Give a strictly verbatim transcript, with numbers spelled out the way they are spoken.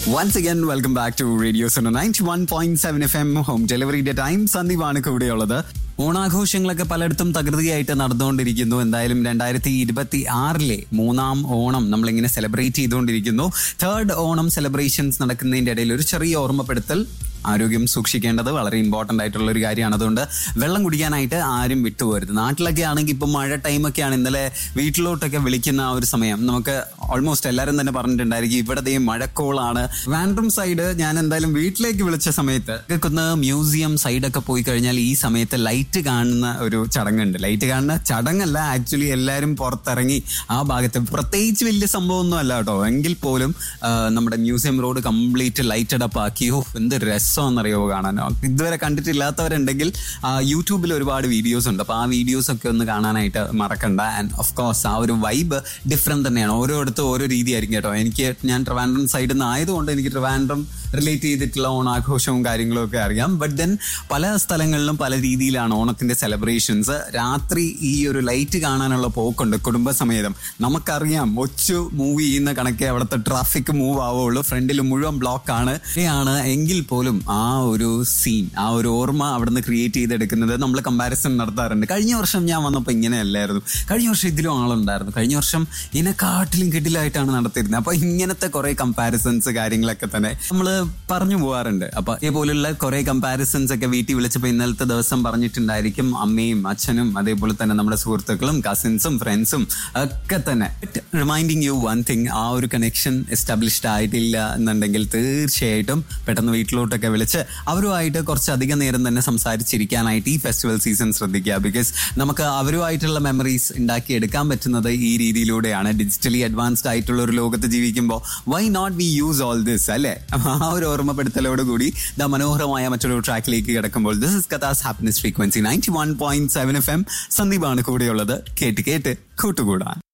Once again, welcome back to Radio Suno ninety-one point seven F M Home Delivery Day Time. സന്ദീപാണ് കൂടെയുള്ളത്. ഓണാഘോഷങ്ങളൊക്കെ പലയിടത്തും തകൃതിയായിട്ട് നടന്നുകൊണ്ടിരിക്കുന്നു. എന്തായാലും രണ്ടായിരത്തി ഇരുപത്തി ആറിലെ മൂന്നാം ഓണം നമ്മളിങ്ങനെ സെലിബ്രേറ്റ് ചെയ്തുകൊണ്ടിരിക്കുന്നു. തേർഡ് ഓണം സെലിബ്രേഷൻസ് നടക്കുന്നതിൻ്റെ ഇടയിൽ ഒരു ചെറിയ ഓർമ്മപ്പെടുത്തൽ. ആരോഗ്യം സൂക്ഷിക്കേണ്ടത് വളരെ ഇമ്പോർട്ടൻ്റ് ആയിട്ടുള്ള ഒരു കാര്യമാണ്. അതുകൊണ്ട് വെള്ളം കുടിക്കാനായിട്ട് ആരും വിട്ടുപോകരുത്. നാട്ടിലൊക്കെ ആണെങ്കിൽ ഇപ്പം മഴ ടൈമൊക്കെയാണ്. ഇന്നലെ വീട്ടിലോട്ടൊക്കെ വിളിക്കുന്ന ആ ഒരു സമയം നമുക്ക് ഓൾമോസ്റ്റ് എല്ലാവരും തന്നെ പറഞ്ഞിട്ടുണ്ടായിരിക്കും ഇവിടെ മഴക്കോളാണ്. വാൻഡ്രം സൈഡ് ഞാൻ എന്തായാലും വീട്ടിലേക്ക് വിളിച്ച സമയത്ത് ഒന്ന് മ്യൂസിയം സൈഡൊക്കെ പോയി കഴിഞ്ഞാൽ ഈ സമയത്ത് ലൈറ്റ് കാണുന്ന ഒരു ചടങ്ങുണ്ട്. ലൈറ്റ് കാണുന്ന ചടങ്ങല്ല, ആക്ച്വലി എല്ലാവരും പുറത്തിറങ്ങി ആ ഭാഗത്ത് പ്രത്യേകിച്ച് വലിയ സംഭവമൊന്നും അല്ല കേട്ടോ. എങ്കിൽ പോലും നമ്മുടെ museum road complete lighted up ആക്കിയോ എന്ത് രസം എന്നറിയോ കാണാനോ. ഇതുവരെ കണ്ടിട്ടില്ലാത്തവരുണ്ടെങ്കിൽ യൂട്യൂബിൽ ഒരുപാട് വീഡിയോസ് ഉണ്ട്. അപ്പോൾ ആ വീഡിയോസ് ഒക്കെ ഒന്ന് കാണാനായിട്ട് മറക്കണ്ട. ആൻഡ് ഓഫ് കോഴ്സ് ആ ഒരു വൈബ് ഡിഫറെന്റ് തന്നെയാണ്. ഓരോരുത്തരും ഓരോ രീതിയായിരിക്കും കേട്ടോ. എനിക്ക് ഞാൻ ട്രിവാൻഡ്രം സൈഡിൽ നിന്ന് ആയതുകൊണ്ട് എനിക്ക് ട്രിവാൻഡ്രം റിലേറ്റ് ചെയ്തിട്ടുള്ള ഓണാഘോഷവും കാര്യങ്ങളും ഒക്കെ അറിയാം. ബട്ട് ദെൻ പല സ്ഥലങ്ങളിലും പല രീതിയിലാണ് ഓണത്തിന്റെ സെലിബ്രേഷൻസ്. രാത്രി ഈ ഒരു ലൈറ്റ് കാണാനുള്ള പോക്കുണ്ട് കുടുംബസമേതം. നമുക്കറിയാം ഒച്ചു മൂവ് ചെയ്യുന്ന കണക്കെ അവിടുത്തെ ട്രാഫിക് മൂവ് ആവുള്ളൂ. ഫ്രണ്ടിൽ മുഴുവൻ ബ്ലോക്കാണ് ആണ് എങ്കിൽ പോലും ആ ഒരു സീൻ, ആ ഒരു ഓർമ്മ അവിടുന്ന് ക്രിയേറ്റ് ചെയ്തെടുക്കുന്നത് നമ്മൾ കമ്പാരിസൺ നടത്താറുണ്ട്. കഴിഞ്ഞ വർഷം ഞാൻ വന്നപ്പോൾ ഇങ്ങനെയല്ലായിരുന്നു, കഴിഞ്ഞ വർഷം ഇതിലും ആളുണ്ടായിരുന്നു, കഴിഞ്ഞ വർഷം ഇതിനെക്കാട്ടിലും കിടിലായിട്ടാണ് നടത്തിയിരുന്നത്. അപ്പൊ ഇങ്ങനത്തെ കുറെ കമ്പാരിസൺസ് കാര്യങ്ങളൊക്കെ തന്നെ നമ്മൾ പറഞ്ഞു പോകാറുണ്ട്. അപ്പൊ ഇതേപോലുള്ള കുറെ കമ്പാരിസൺസ് ഒക്കെ വീട്ടിൽ വിളിച്ചപ്പോൾ ഇന്നലത്തെ ദിവസം പറഞ്ഞിട്ടുണ്ടായിരിക്കും അമ്മയും അച്ഛനും അതേപോലെ തന്നെ നമ്മുടെ സുഹൃത്തുക്കളും കസിൻസും ഫ്രണ്ട്സും ഒക്കെ തന്നെ. റിമൈൻഡിങ് യു വൺ തിങ്, ആ ഒരു കണക്ഷൻ എസ്റ്റാബ്ലിഷ്ഡ് ആയിട്ടില്ല എന്നുണ്ടെങ്കിൽ തീർച്ചയായിട്ടും പെട്ടെന്ന് വീട്ടിലോട്ടൊക്കെ വിളിച്ച് അവരുമായിട്ട് കുറച്ചധികം നേരം തന്നെ സംസാരിച്ചിരിക്കാനായിട്ട് ഈ ഫെസ്റ്റിവൽ സീസൺ ശ്രദ്ധിക്കുക. ബിക്കോസ് നമുക്ക് അവരുമായിട്ടുള്ള മെമ്മറീസ് ഉണ്ടാക്കിയെടുക്കാൻ പറ്റുന്നത് ഈ രീതിയിലൂടെയാണ്. ഡിജിറ്റലി അഡ്വാൻസ്ഡ് ആയിട്ടുള്ള ഒരു ലോകത്ത് ജീവിക്കുമ്പോൾ why nought we use all this അല്ലേ? ആ ഒരു ഓർമ്മപ്പെടുത്തലോട് കൂടി ദ മനോഹരമായ മറ്റൊരു ട്രാക്കിലേക്ക് കിടക്കുമ്പോൾ this is കഥാസ് happiness frequency ninety one point seven F M. സന്ദീപാണ് കൂടെയുള്ളത്. കേട്ട് കേട്ട് കൂട്ടുകൂടാൻ.